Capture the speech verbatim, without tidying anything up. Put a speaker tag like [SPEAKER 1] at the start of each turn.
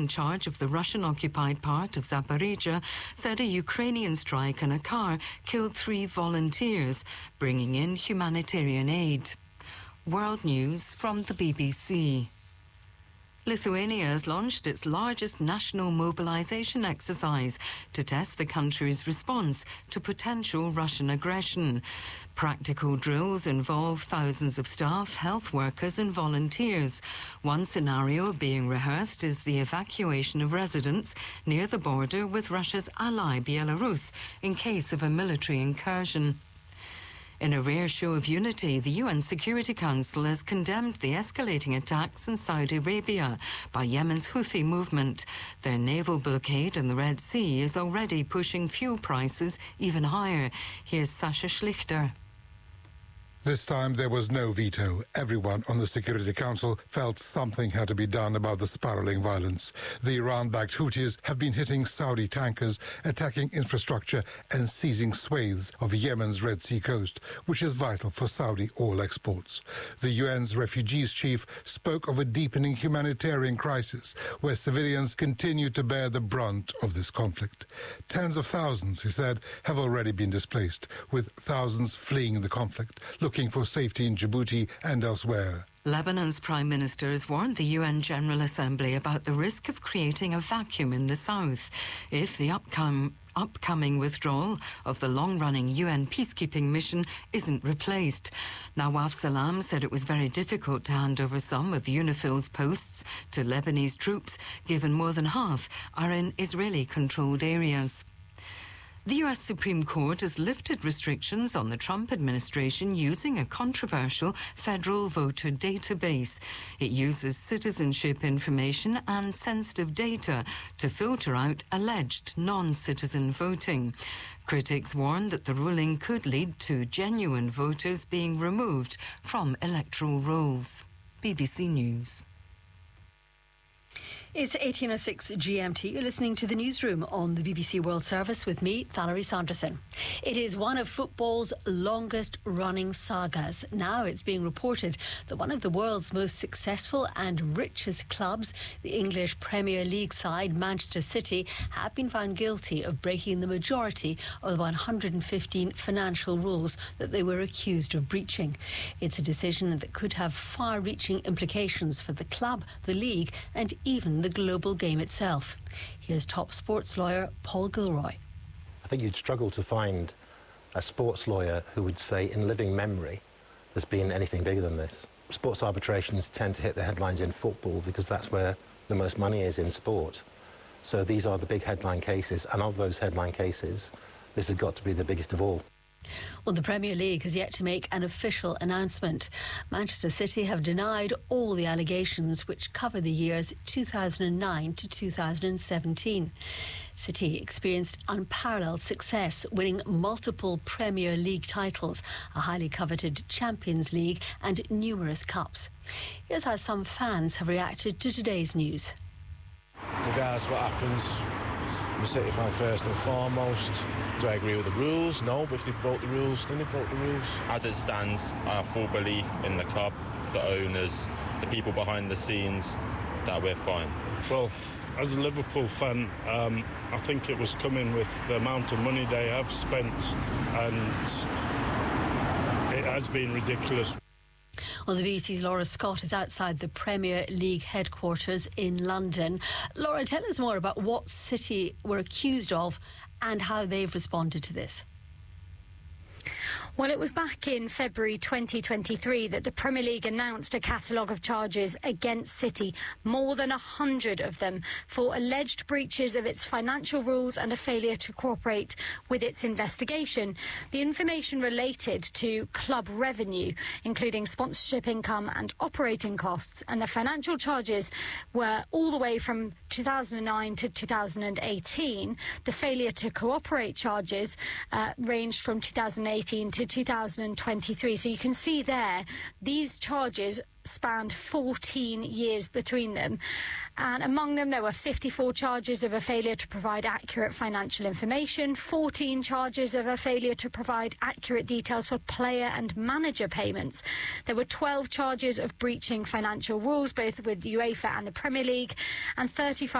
[SPEAKER 1] in charge of the Russian-occupied part of Zaporizhzhia said a Ukrainian strike on a car killed three volunteers, bringing in humanitarian aid. World News from the B B C. Lithuania has launched its largest national mobilization exercise to test the country's response to potential Russian aggression. Practical drills involve thousands of staff, health workers and volunteers. One scenario being rehearsed is the evacuation of residents near the border with Russia's ally Belarus in case of a military incursion. In a rare show of unity, the U N Security Council has condemned the escalating attacks in Saudi Arabia by Yemen's Houthi movement. Their naval blockade in the Red Sea is already pushing fuel prices even higher. Here's Sasha Schlichter.
[SPEAKER 2] This time there was no veto. Everyone on the Security Council felt something had to be done about the spiraling violence. The Iran-backed Houthis have been hitting Saudi tankers, attacking infrastructure and seizing swathes of Yemen's Red Sea coast, which is vital for Saudi oil exports. The U N's refugees chief spoke of a deepening humanitarian crisis where civilians continue to bear the brunt of this conflict. Tens of thousands, he said, have already been displaced, with thousands fleeing the conflict, looking for safety in Djibouti and elsewhere.
[SPEAKER 1] Lebanon's Prime Minister has warned the U N General Assembly about the risk of creating a vacuum in the south if the upcom- upcoming withdrawal of the long-running U N peacekeeping mission isn't replaced. Nawaf Salam said it was very difficult to hand over some of UNIFIL's posts to Lebanese troops, given more than half are in Israeli-controlled areas. The U S Supreme Court has lifted restrictions on the Trump administration using a controversial federal voter database. It uses citizenship information and sensitive data to filter out alleged non-citizen voting. Critics warn that the ruling could lead to genuine voters being removed from electoral rolls. B B C News.
[SPEAKER 3] It's eighteen oh six G M T. You're listening to the newsroom on the B B C World Service with me, Valerie Sanderson. It is one of football's longest running sagas. Now it's being reported that one of the world's most successful and richest clubs, the English Premier League side Manchester City, have been found guilty of breaking the majority of the one hundred fifteen financial rules that they were accused of breaching. It's a decision that could have far-reaching implications for the club, the league and even the global game itself. Here's top sports lawyer Paul Gilroy.
[SPEAKER 4] I think you'd struggle to find a sports lawyer who would say in living memory there's been anything bigger than this. Sports arbitrations tend to hit the headlines in football because that's where the most money is in sport. So these are the big headline cases, and of those headline cases, this has got to be the biggest of all.
[SPEAKER 3] Well, the Premier League has yet to make an official announcement. Manchester City have denied all the allegations which cover the years two thousand nine to two thousand seventeen. City experienced unparalleled success, winning multiple Premier League titles, a highly coveted Champions League and numerous cups. Here's how some fans have reacted to today's news.
[SPEAKER 5] Regardless of what happens, I'm a City fan first and foremost. Do I agree with the rules? No, but if they broke the rules, then they broke the rules.
[SPEAKER 6] As it stands, I have full belief in the club, the owners, the people behind the scenes, that we're fine.
[SPEAKER 7] Well, as a Liverpool fan, um, I think it was coming with the amount of money they have spent, and it has been ridiculous.
[SPEAKER 3] Well, the B B C's Laura Scott is outside the Premier League headquarters in London. Laura, tell us more about what City were accused of and how they've responded to this.
[SPEAKER 8] Well, it was back in February twenty twenty-three that the Premier League announced a catalogue of charges against City, more than a hundred of them, for alleged breaches of its financial rules and a failure to cooperate with its investigation. The information related to club revenue, including sponsorship income and operating costs, and the financial charges were all the way from two thousand nine to two thousand eighteen. The failure to cooperate charges uh, ranged from two thousand eighteen to two thousand twenty-three. So you can see there, these charges spanned fourteen years between them. And among them, there were fifty-four charges of a failure to provide accurate financial information, fourteen charges of a failure to provide accurate details for player and manager payments. There were twelve charges of breaching financial rules, both with UEFA and the Premier League, and thirty-five